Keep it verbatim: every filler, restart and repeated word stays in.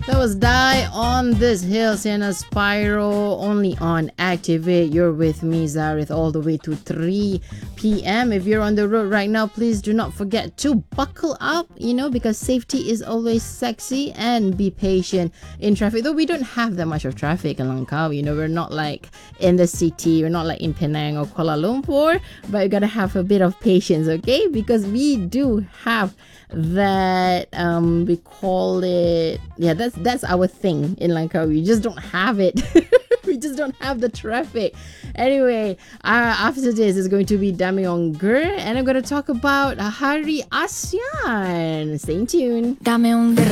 That was Die on This Hill, Sienna Spyro, only on Activate. You're with me, Zareth, all the way to three p.m. If you're on the road right now, please do not forget to buckle up, you know, because safety is always sexy, and be patient in traffic. Though we don't have that much of traffic in Langkawi, you know, we're not like in the city, we're not like in Penang or Kuala Lumpur, but you gotta have a bit of patience, okay? Because we do have that, um we call it, yeah, that's that's our thing in Langkawi. We just don't have it. We just don't have the traffic. Anyway, uh, after this is going to be Dameong Ger, and I'm going to talk about Hari ASEAN. Stay tuned. Dameong Ger.